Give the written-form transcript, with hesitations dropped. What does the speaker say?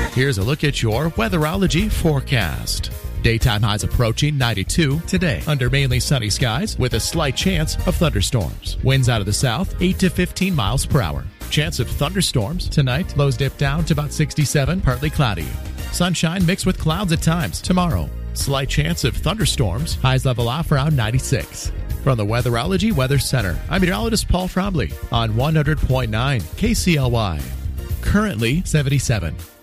Here's a look at your weatherology forecast. Daytime highs approaching 92 today under mainly sunny skies with a slight chance of thunderstorms. Winds out of the south 8 to 15 miles per hour. Chance of thunderstorms tonight. Lows dip down to about 67, partly cloudy. Sunshine mixed with clouds at times tomorrow. Slight chance of thunderstorms. Highs level off around 96. From the Weatherology Weather Center, I'm meteorologist Paul Frobley on 100.9 KCLY. Currently 77.